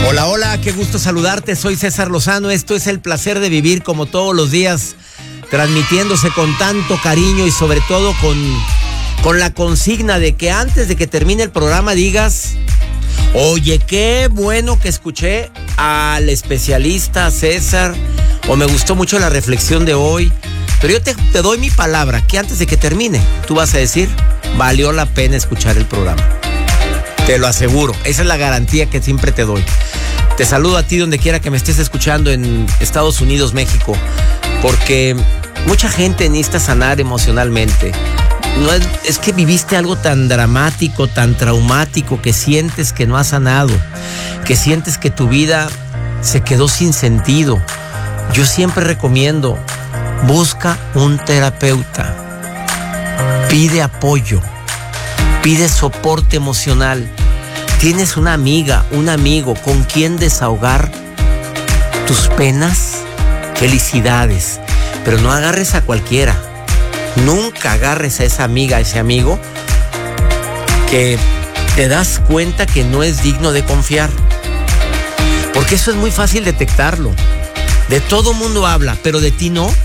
Hola, hola, qué gusto saludarte, soy César Lozano, esto es El Placer de Vivir, como todos los días, transmitiéndose con tanto cariño y sobre todo con la consigna de que antes de que termine el programa digas: oye, qué bueno que escuché al especialista César, o me gustó mucho la reflexión de hoy, pero yo te doy mi palabra que antes de que termine, tú vas a decir: valió la pena escuchar el programa. Te lo aseguro, esa es la garantía que siempre te doy. Te saludo a ti donde quiera que me estés escuchando en Estados Unidos, México, porque mucha gente necesita sanar emocionalmente. No es que viviste algo tan dramático, tan traumático, que sientes que no has sanado, que sientes que tu vida se quedó sin sentido. Yo siempre recomiendo: busca un terapeuta, pide apoyo, pide soporte emocional. ¿Tienes una amiga, un amigo con quien desahogar tus penas? Felicidades, pero no agarres a cualquiera. Nunca agarres a esa amiga, a ese amigo que te das cuenta que no es digno de confiar. Porque eso es muy fácil detectarlo. De todo mundo habla, pero de ti no.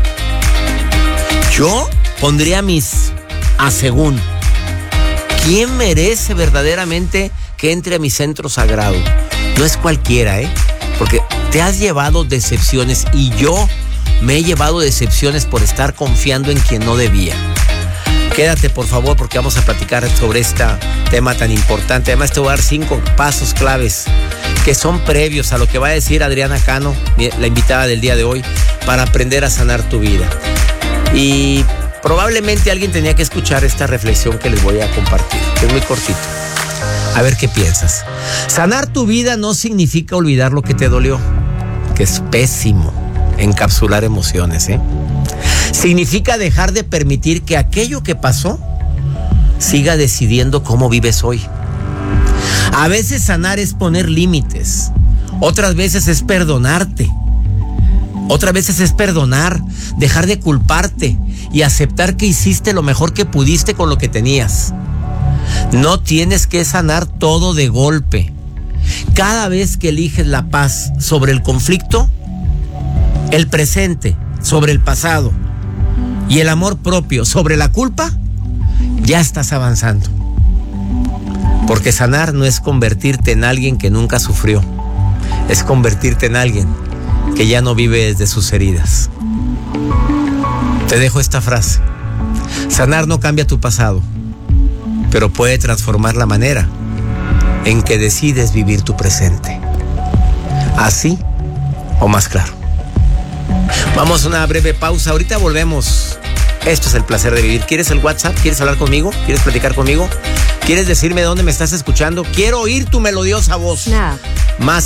Yo pondría mis según. ¿Quién merece verdaderamente que entre a mi centro sagrado? No es cualquiera, porque te has llevado decepciones y yo me he llevado decepciones por estar confiando en quien no debía. Quédate, por favor, porque vamos a platicar sobre este tema tan importante. Además, te voy a dar 5 pasos claves que son previos a lo que va a decir Adriana Cano, la invitada del día de hoy, para aprender a sanar tu vida. Y probablemente alguien tenía que escuchar esta reflexión que les voy a compartir, que es muy cortito. A ver qué piensas. Sanar tu vida no significa olvidar lo que te dolió, que es pésimo encapsular emociones, Significa dejar de permitir que aquello que pasó siga decidiendo cómo vives hoy. A veces sanar es poner límites, otras veces es perdonarte, otras veces es perdonar, dejar de culparte y aceptar que hiciste lo mejor que pudiste con lo que tenías. No tienes que sanar todo de golpe. Cada vez que eliges la paz sobre el conflicto, el presente sobre el pasado y el amor propio sobre la culpa, ya estás avanzando. Porque sanar no es convertirte en alguien que nunca sufrió, es convertirte en alguien que ya no vive desde sus heridas. Te dejo esta frase: sanar no cambia tu pasado, pero puede transformar la manera en que decides vivir tu presente. Así o más claro. Vamos a una breve pausa, ahorita volvemos. Esto es El Placer de Vivir. ¿Quieres el WhatsApp? ¿Quieres hablar conmigo? ¿Quieres platicar conmigo? ¿Quieres decirme dónde me estás escuchando? Quiero oír tu melodiosa voz. No. Más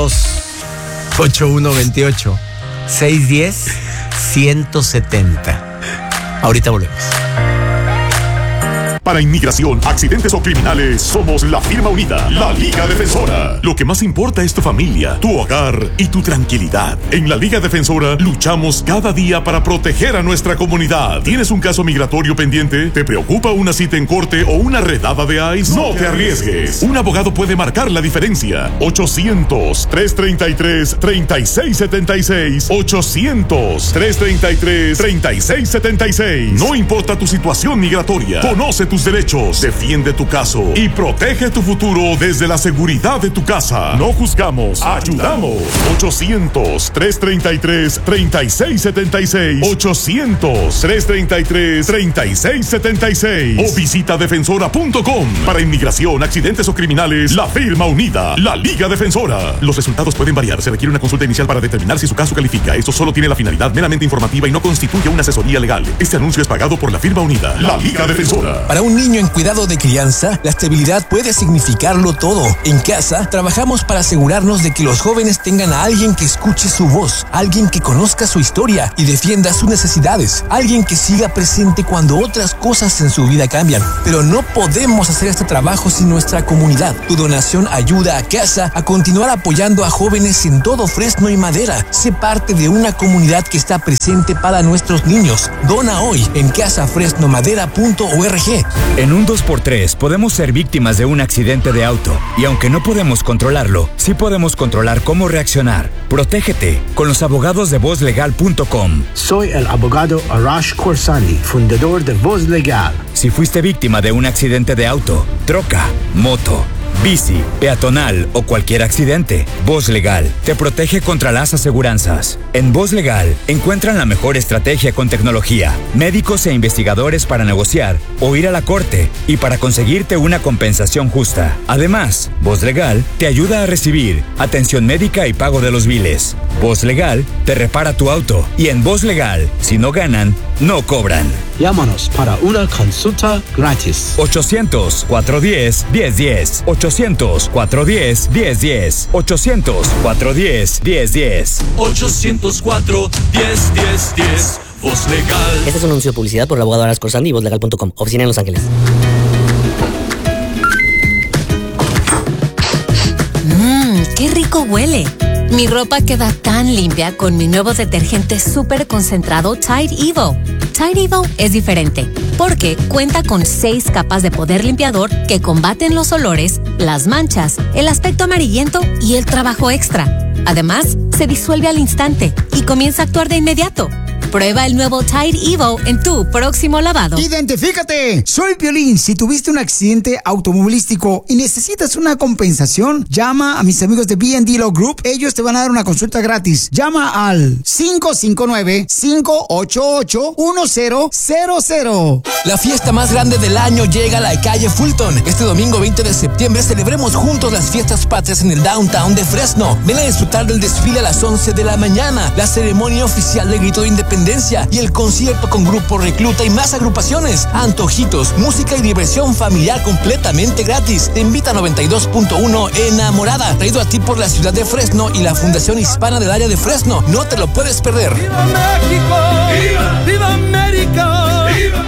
52-8128-610-170. Ahorita volvemos. Para inmigración, accidentes o criminales, somos la firma unida, la Liga Defensora. Lo que más importa es tu familia, tu hogar y tu tranquilidad. En la Liga Defensora luchamos cada día para proteger a nuestra comunidad. ¿Tienes un caso migratorio pendiente? ¿Te preocupa una cita en corte o una redada de ICE? No te arriesgues. Un abogado puede marcar la diferencia. 800-333-3676. 800-333-3676. No importa tu situación migratoria. Conoce tus derechos, defiende tu caso y protege tu futuro desde la seguridad de tu casa. No juzgamos, ayudamos. 800-333-3676. 800-333-3676. O visita defensora.com. Para inmigración, accidentes o criminales, la firma unida, la Liga Defensora. Los resultados pueden variar. Se requiere una consulta inicial para determinar si su caso califica. Esto solo tiene la finalidad meramente informativa y no constituye una asesoría legal. Este anuncio es pagado por la firma unida, la Liga Defensora. Para un niño en cuidado de crianza, la estabilidad puede significarlo todo. En casa, trabajamos para asegurarnos de que los jóvenes tengan a alguien que escuche su voz, alguien que conozca su historia y defienda sus necesidades, alguien que siga presente cuando otras cosas en su vida cambian. Pero no podemos hacer este trabajo sin nuestra comunidad. Tu donación ayuda a casa a continuar apoyando a jóvenes en todo Fresno y Madera. Sé parte de una comunidad que está presente para nuestros niños. Dona hoy en casafresnomadera.org. En un 2x3 podemos ser víctimas de un accidente de auto y aunque no podemos controlarlo, sí podemos controlar cómo reaccionar. Protégete con los abogados de VozLegal.com. Soy el abogado Arash Khorsandi, fundador de Voz Legal. Si fuiste víctima de un accidente de auto, troca, moto, bici, peatonal o cualquier accidente, Voz Legal te protege contra las aseguranzas. En Voz Legal encuentran la mejor estrategia con tecnología, médicos e investigadores para negociar o ir a la corte y para conseguirte una compensación justa. Además, Voz Legal te ayuda a recibir atención médica y pago de los biles. Voz Legal te repara tu auto y en Voz Legal, si no ganan, no cobran. Llámanos para una consulta gratis. 800-410-1010. 800-410-1010. 800-410-1010. 800-410-1010. Voz Legal. Este es un anuncio de publicidad por el abogado Arash Khorsandi y VozLegal.com. Oficina en Los Ángeles. ¡Qué rico huele! Mi ropa queda tan limpia con mi nuevo detergente súper concentrado Tide Evo. Tide Evo es diferente porque cuenta con 6 capas de poder limpiador que combaten los olores, las manchas, el aspecto amarillento y el trabajo extra. Además, se disuelve al instante y comienza a actuar de inmediato. Prueba el nuevo Tide Evo en tu próximo lavado. ¡Identifícate! Soy Piolín. Si tuviste un accidente automovilístico y necesitas una compensación, llama a mis amigos de B&D Law Group. Ellos te van a dar una consulta gratis. Llama al 559-588-1000. La fiesta más grande del año llega a la calle Fulton. Este domingo 20 de septiembre celebremos juntos las fiestas patrias en el downtown de Fresno. Ven a disfrutar del desfile a las 11 de la mañana, la ceremonia oficial de Grito de Independencia y el concierto con Grupo Recluta y más agrupaciones, antojitos, música y diversión familiar completamente gratis. Te invita a 92.1 Enamorada, traído a ti por la ciudad de Fresno y la Fundación Hispana del área de Fresno. No te lo puedes perder. ¡Viva México! ¡Viva! ¡Viva América! ¡Viva!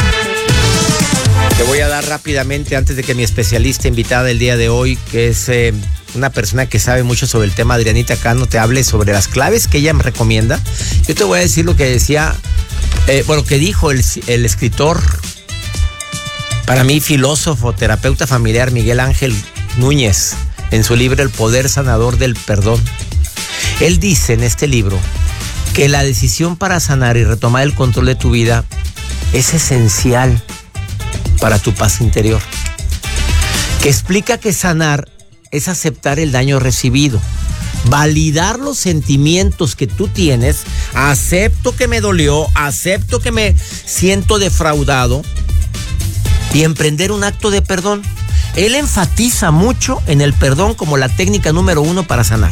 Te voy a dar rápidamente, antes de que mi especialista invitada el día de hoy, que es una persona que sabe mucho sobre el tema, Adrianita Cano, te hable sobre las claves que ella me recomienda. Yo te voy a decir lo que decía, que dijo el escritor, para mí filósofo, terapeuta familiar, Miguel Ángel Núñez, en su libro El Poder Sanador del Perdón. Él dice en este libro que la decisión para sanar y retomar el control de tu vida es esencial para tu paz interior. Que explica que sanar es aceptar el daño recibido, validar los sentimientos que tú tienes. Acepto que me dolió, acepto que me siento defraudado y emprender un acto de perdón. Él enfatiza mucho en el perdón como la técnica número 1 para sanar.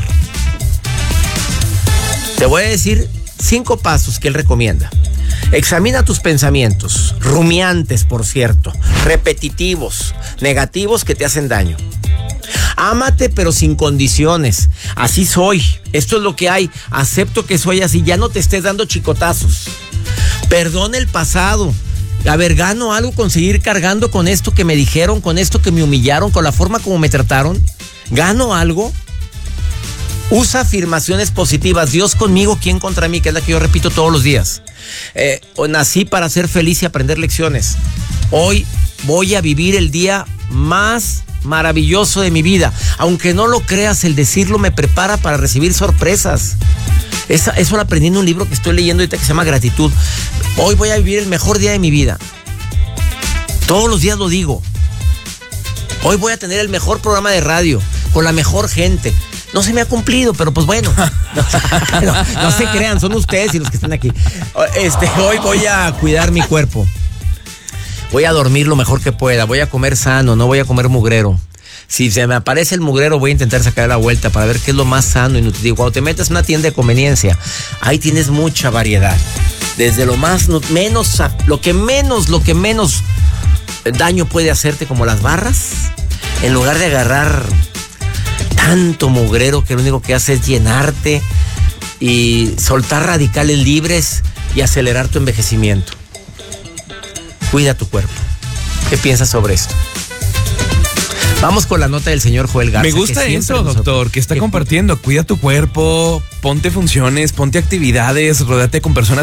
Te voy a decir 5 pasos que él recomienda. Examina tus pensamientos, rumiantes, por cierto, repetitivos, negativos que te hacen daño. Ámate pero sin condiciones. Así soy, esto es lo que hay, acepto que soy así, ya no te estés dando chicotazos. Perdona el pasado. A ver, ¿gano algo con seguir cargando con esto que me dijeron, con esto que me humillaron, con la forma como me trataron? ¿Gano algo? Usa afirmaciones positivas. Dios conmigo, ¿quién contra mí? Que es la que yo repito todos los días. Nací para ser feliz y aprender lecciones. Hoy voy a vivir el día más maravilloso de mi vida. Aunque no lo creas, el decirlo me prepara para recibir sorpresas. Eso lo aprendí en un libro que estoy leyendo ahorita que se llama Gratitud. Hoy voy a vivir el mejor día de mi vida. Todos los días lo digo. Hoy voy a tener el mejor programa de radio, con la mejor gente. No se me ha cumplido, pero pues bueno. No se crean, son ustedes y los que están aquí. Hoy voy a cuidar mi cuerpo. Voy a dormir lo mejor que pueda. Voy a comer sano, no voy a comer mugrero. Si se me aparece el mugrero, voy a intentar sacar la vuelta para ver qué es lo más sano y nutritivo. Cuando te metes en una tienda de conveniencia, ahí tienes mucha variedad. Desde lo más menos, lo que menos daño puede hacerte, como las barras, en lugar de agarrar tanto mugrero que lo único que hace es llenarte y soltar radicales libres y acelerar tu envejecimiento. Cuida tu cuerpo. ¿Qué piensas sobre esto? Vamos con la nota del señor Joel Garza. Me gusta eso, doctor, que está compartiendo. Cuida tu cuerpo, ponte funciones, ponte actividades, rodéate con personas